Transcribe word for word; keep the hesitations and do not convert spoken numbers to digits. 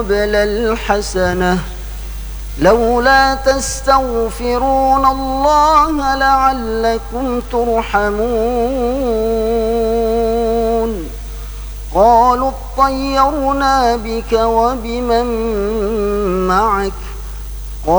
قبل الحسنة لولا تستغفرون الله لعلكم ترحمون قالوا اطيرنا بك وبمن معك